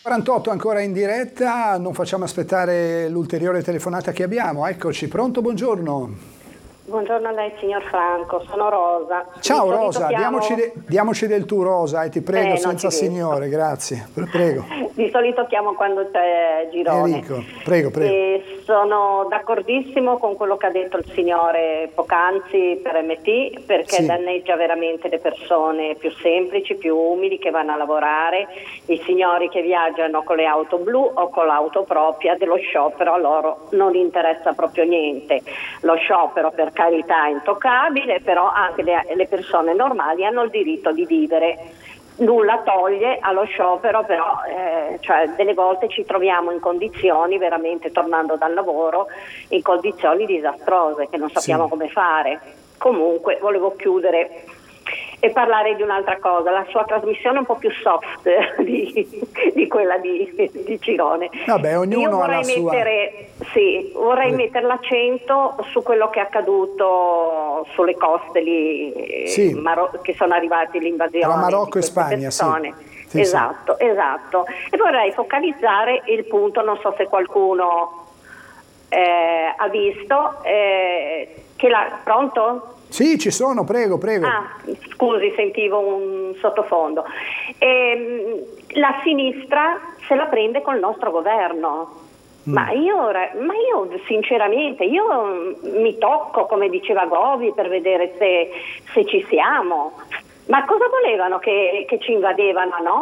48 ancora in diretta, non facciamo aspettare l'ulteriore telefonata che abbiamo. Eccoci, pronto, buongiorno. Buongiorno a lei signor Franco, sono Rosa. Ciao Rosa, diamoci del tu Rosa, ti prego, senza signore, grazie, prego. Di solito chiamo quando c'è Girone. Enrico, prego. E sono d'accordissimo con quello che ha detto il signore poc'anzi per MT, perché sì, danneggia veramente le persone più semplici, più umili che vanno a lavorare, i signori che viaggiano con le auto blu o con l'auto propria dello sciopero, a loro non interessa proprio niente. Lo sciopero per carità è intoccabile, però anche le persone normali hanno il diritto di vivere. Nulla toglie allo sciopero, però cioè delle volte ci troviamo in condizioni, veramente tornando dal lavoro, in condizioni disastrose che non sappiamo come fare. Comunque volevo chiudere e parlare di un'altra cosa. La sua trasmissione è un po' più soft di quella di Girone. Vabbè, ognuno ha la sua. Vorrei mettere l'accento su quello che è accaduto sulle coste lì, che sono arrivati l'invasione tra Marocco e Spagna, persone. Esatto. E vorrei focalizzare il punto, non so se qualcuno ha visto, pronto? Sì, ci sono, prego. Ah, scusi, sentivo un sottofondo. La sinistra se la prende col nostro governo. Ma io sinceramente mi tocco, come diceva Govi, per vedere se ci siamo. Ma cosa volevano che ci invadevano, no?